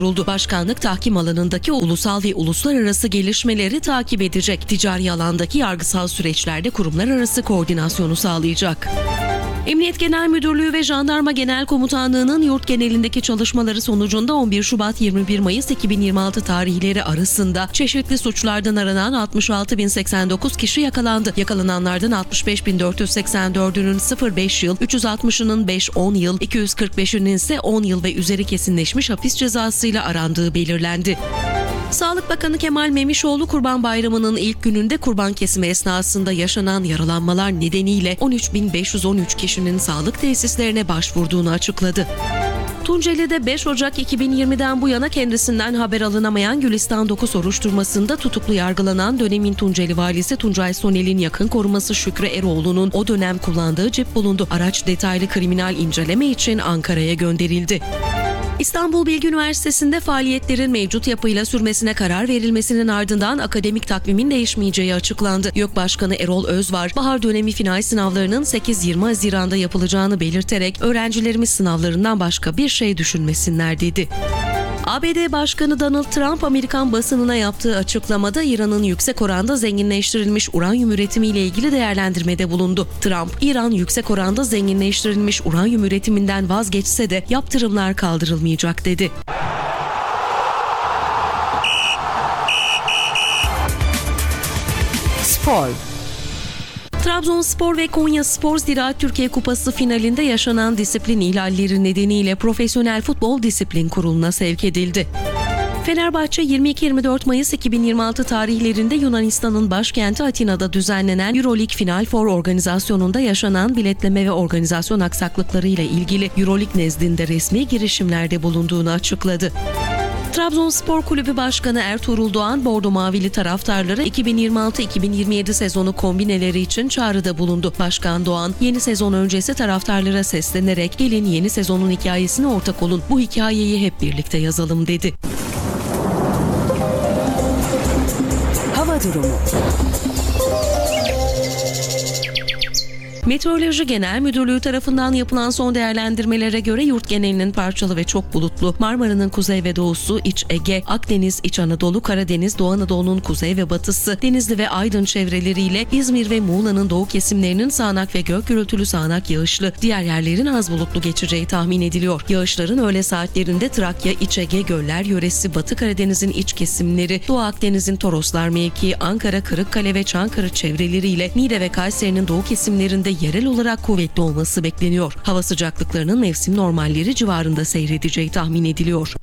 Başkanlık tahkim alanındaki ulusal ve uluslararası gelişmeleri takip edecek. Ticari alandaki yargısal süreçlerde kurumlar arası koordinasyonu sağlayacak. Emniyet Genel Müdürlüğü ve Jandarma Genel Komutanlığı'nın yurt genelindeki çalışmaları sonucunda 11 Şubat-21 Mayıs 2026 tarihleri arasında çeşitli suçlardan aranan 66.089 kişi yakalandı. Yakalananlardan 65.484'ünün 0-5 yıl, 360'ının 5-10 yıl, 245'inin ise 10 yıl ve üzeri kesinleşmiş hapis cezasıyla arandığı belirlendi. Sağlık Bakanı Kemal Memişoğlu Kurban Bayramı'nın ilk gününde kurban kesimi esnasında yaşanan yaralanmalar nedeniyle 13.513 kişinin sağlık tesislerine başvurduğunu açıkladı. Tunceli'de 5 Ocak 2020'den bu yana kendisinden haber alınamayan Gülistan 9 soruşturmasında tutuklu yargılanan dönemin Tunceli valisi Tuncay Sonel'in yakın koruması Şükrü Eroğlu'nun o dönem kullandığı cip bulundu. Araç detaylı kriminal inceleme için Ankara'ya gönderildi. İstanbul Bilgi Üniversitesi'nde faaliyetlerin mevcut yapıyla sürmesine karar verilmesinin ardından akademik takvimin değişmeyeceği açıklandı. YÖK Başkanı Erol Özvar, bahar dönemi final sınavlarının 8-20 Haziran'da yapılacağını belirterek öğrencilerimiz sınavlarından başka bir şey düşünmesinler dedi. ABD Başkanı Donald Trump, Amerikan basınına yaptığı açıklamada İran'ın yüksek oranda zenginleştirilmiş uranyum üretimiyle ilgili değerlendirmede bulundu. Trump, İran yüksek oranda zenginleştirilmiş uranyum üretiminden vazgeçse de yaptırımlar kaldırılmayacak dedi. Spor. Trabzonspor ve Konyaspor Ziraat Türkiye Kupası finalinde yaşanan disiplin ihlalleri nedeniyle Profesyonel Futbol Disiplin Kurulu'na sevk edildi. Fenerbahçe 22-24 Mayıs 2026 tarihlerinde Yunanistan'ın başkenti Atina'da düzenlenen Euroleague Final Four organizasyonunda yaşanan biletleme ve organizasyon aksaklıkları ile ilgili Euroleague nezdinde resmi girişimlerde bulunduğunu açıkladı. Trabzonspor Kulübü Başkanı Ertuğrul Doğan, Bordo Mavili taraftarları 2026-2027 sezonu kombineleri için çağrıda bulundu. Başkan Doğan, yeni sezon öncesi taraftarlara seslenerek gelin yeni sezonun hikayesine ortak olun, bu hikayeyi hep birlikte yazalım dedi. Hava durumu. Meteoroloji Genel Müdürlüğü tarafından yapılan son değerlendirmelere göre yurt genelinin parçalı ve çok bulutlu, Marmara'nın kuzey ve doğusu, İç Ege, Akdeniz, İç Anadolu, Karadeniz, Doğu Anadolu'nun kuzey ve batısı, Denizli ve Aydın çevreleriyle İzmir ve Muğla'nın doğu kesimlerinin sağanak ve gök gürültülü sağanak yağışlı, diğer yerlerin az bulutlu geçeceği tahmin ediliyor. Yağışların öğle saatlerinde Trakya, İç Ege, Göller yöresi, Batı Karadeniz'in iç kesimleri, Doğu Akdeniz'in Toroslar mevkii, Ankara, Kırıkkale ve Çankırı çevreleriyle Niğde ve Kayseri'nin doğu kesimlerinde yerel olarak kuvvetli olması bekleniyor. Hava sıcaklıklarının mevsim normalleri civarında seyredeceği tahmin ediliyor.